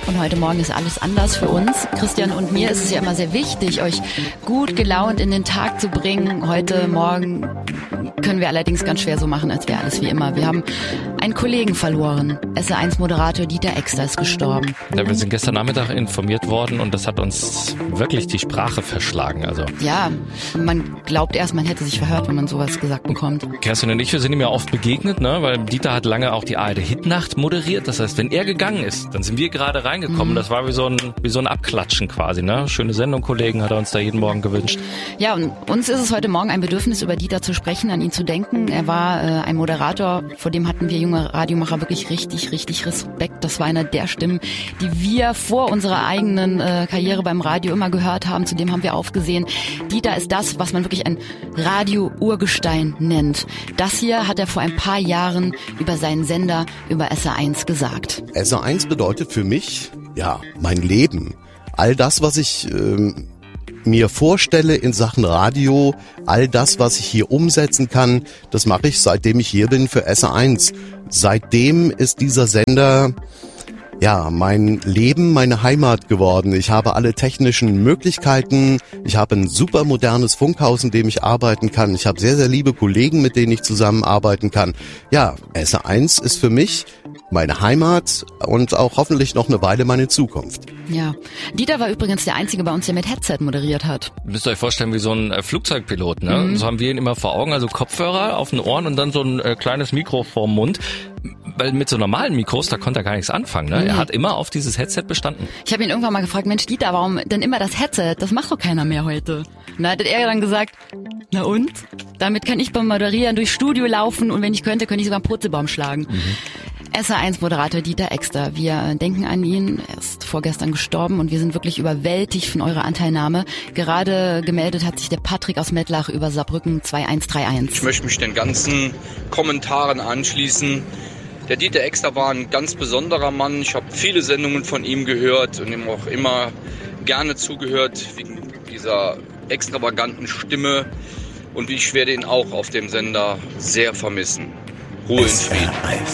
Und heute Morgen ist alles anders für uns. Christian und mir ist es ja immer sehr wichtig, euch gut gelaunt in den Tag zu bringen. Heute Morgen können wir allerdings ganz schwer so machen, als wäre alles wie immer. Wir haben einen Kollegen verloren. SR1-Moderator Dieter Exter ist gestorben. Ja, wir sind gestern Nachmittag informiert worden und das hat uns wirklich die Sprache verschlagen. Also ja, man glaubt erst, man hätte sich verhört, wenn man sowas gesagt bekommt. Kerstin und ich, wir sind ihm ja oft begegnet, ne? Weil Dieter hat lange auch die ARD Hitnacht moderiert. Das heißt, wenn er gegangen ist, dann sind wir gerade reingekommen. Das war wie so ein Abklatschen quasi, ne? Schöne Sendung, Kollegen, hat er uns da jeden Morgen gewünscht. Ja, und uns ist es heute Morgen ein Bedürfnis, über Dieter zu sprechen, an ihn zu denken. Er war ein Moderator, vor dem hatten wir junge Radiomacher wirklich richtig Respekt. Das war einer der Stimmen, die wir vor unserer eigenen Karriere beim Radio immer gehört haben. Zudem haben wir aufgesehen. Dieter ist das, was man wirklich ein Radio-Urgestein nennt. Das hier hat er vor ein paar Jahren über seinen Sender, über SR1 gesagt. SR1 bedeutet für mich, ja, mein Leben. All das, was ich mir vorstelle in Sachen Radio, all das, was ich hier umsetzen kann, das mache ich, seitdem ich hier bin für SR1. Seitdem ist dieser Sender ja mein Leben, meine Heimat geworden. Ich habe alle technischen Möglichkeiten. Ich habe ein super modernes Funkhaus, in dem ich arbeiten kann. Ich habe sehr liebe Kollegen, mit denen ich zusammenarbeiten kann. Ja, SR1 ist für mich meine Heimat und auch hoffentlich noch eine Weile meine Zukunft. Ja, Dieter war übrigens der Einzige bei uns, der mit Headset moderiert hat. Müsst ihr euch vorstellen, wie so ein Flugzeugpilot, ne? So haben wir ihn immer vor Augen, also Kopfhörer auf den Ohren und dann so ein kleines Mikro vorm Mund. Weil mit so normalen Mikros, da konnte er gar nichts anfangen, ne? Er hat immer auf dieses Headset bestanden. Ich habe ihn irgendwann mal gefragt, Mensch Dieter, warum denn immer das Headset? Das macht doch keiner mehr heute. Und da hat er dann gesagt, na und? Damit kann ich beim Moderieren durchs Studio laufen und wenn ich könnte ich sogar einen Purzelbaum schlagen. SR1-Moderator Dieter Exter, wir denken an ihn, er ist vorgestern gestorben und wir sind wirklich überwältigt von eurer Anteilnahme. Gerade gemeldet hat sich der Patrick aus Mettlach über Saarbrücken 2131. Ich möchte mich den ganzen Kommentaren anschließen. Der Dieter Exter war ein ganz besonderer Mann. Ich habe viele Sendungen von ihm gehört und ihm auch immer gerne zugehört, wegen dieser extravaganten Stimme. Und ich werde ihn auch auf dem Sender sehr vermissen. Ruhe in Frieden.